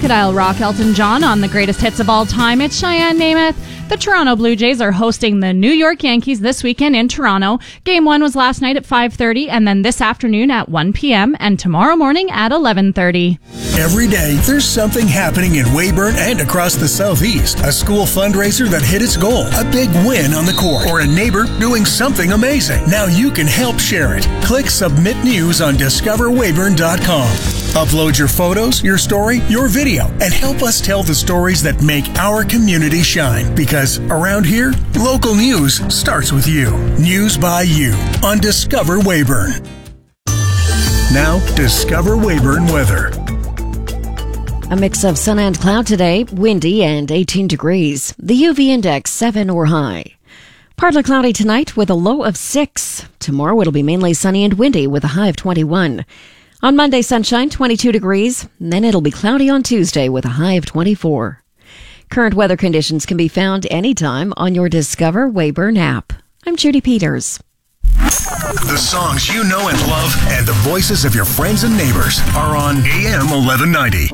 Crocodile Rock, Elton John on the greatest hits of all time. It's Cheyenne Namath. The Toronto Blue Jays are hosting the New York Yankees this weekend in Toronto. Game 1 was last night at 5:30 and then this afternoon at 1 p.m. and tomorrow morning at 11:30. Every day, there's something happening in Weyburn and across the Southeast. A school fundraiser that hit its goal, a big win on the court, or a neighbor doing something amazing. Now you can help share it. Click Submit News on discoverweyburn.com. Upload your photos, your story, your video, and help us tell the stories that make our community shine. Because around here, local news starts with you. News by you on Discover Weyburn. Now, Discover Weyburn weather. A mix of sun and cloud today, windy and 18 degrees. The UV index 7 or high. Partly cloudy tonight with a low of 6. Tomorrow it'll be mainly sunny and windy with a high of 21. On Monday, sunshine, 22 degrees. Then it'll be cloudy on Tuesday with a high of 24. Current weather conditions can be found anytime on your Discover Weyburn app. I'm Judy Peters. The songs you know and love and the voices of your friends and neighbors are on AM 1190.